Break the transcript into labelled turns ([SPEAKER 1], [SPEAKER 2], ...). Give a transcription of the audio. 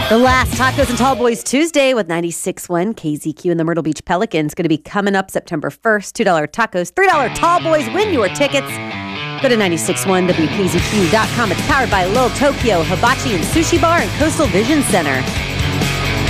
[SPEAKER 1] The last Tacos and Tall Boys Tuesday with 96.1 KZQ and the Myrtle Beach Pelicans going to be coming up September 1st. $2 tacos, $3 Tall Boys. Win your tickets. Go to 961WKZQ.com. It's powered by Lil Tokyo, Hibachi and Sushi Bar and Coastal Vision Center.